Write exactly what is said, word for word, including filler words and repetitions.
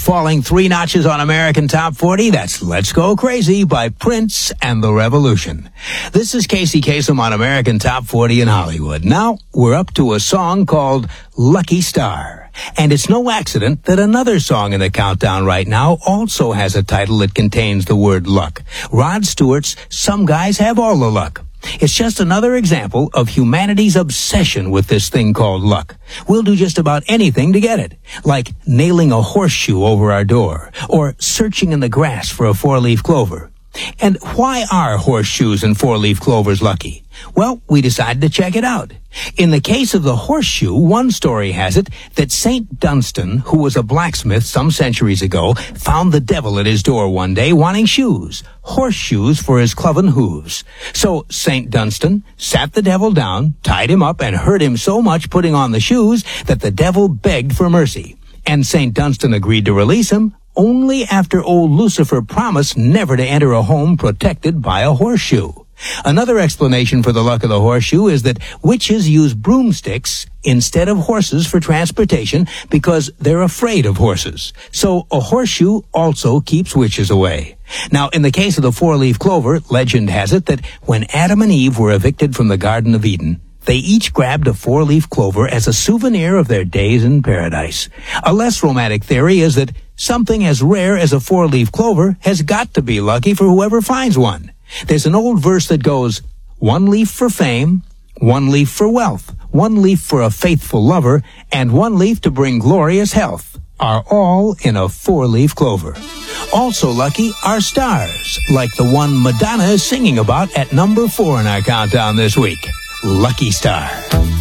Falling three notches on American Top forty, that's Let's Go Crazy by Prince and the Revolution. This is Casey Kasem on American Top forty in Hollywood. Now, we're up to a song called Lucky Star. And it's no accident that another song in the countdown right now also has a title that contains the word luck. Rod Stewart's Some Guys Have All the Luck. It's just another example of humanity's obsession with this thing called luck. We'll do just about anything to get it, like nailing a horseshoe over our door, or searching in the grass for a four-leaf clover. And why are horseshoes and four-leaf clovers lucky? Well, we decided to check it out. In the case of the horseshoe, one story has it that Saint Dunstan, who was a blacksmith some centuries ago, found the devil at his door one day wanting shoes, horseshoes for his cloven hooves. So Saint Dunstan sat the devil down, tied him up, and hurt him so much putting on the shoes that the devil begged for mercy. And Saint Dunstan agreed to release him, only after old Lucifer promised never to enter a home protected by a horseshoe. Another explanation for the luck of the horseshoe is that witches use broomsticks instead of horses for transportation because they're afraid of horses. So a horseshoe also keeps witches away. Now, in the case of the four-leaf clover, legend has it that when Adam and Eve were evicted from the Garden of Eden, they each grabbed a four-leaf clover as a souvenir of their days in paradise. A less romantic theory is that something as rare as a four-leaf clover has got to be lucky for whoever finds one. There's an old verse that goes, one leaf for fame, one leaf for wealth, one leaf for a faithful lover, and one leaf to bring glorious health are all in a four-leaf clover. Also lucky are stars, like the one Madonna is singing about at number four in our countdown this week. Lucky Star.